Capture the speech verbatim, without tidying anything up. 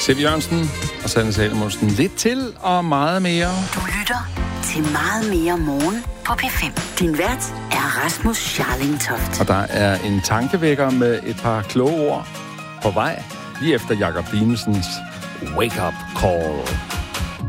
Siv Jørgensen og Sanne Salomonsen. Lidt til og meget mere. Du lytter til Meget Mere Morgen på P fem. Din vært er Rasmus Scharlingtoft. Og der er en tankevækker med et par kloge ord på vej, lige efter Jakob Dinelsens Wake Up Call.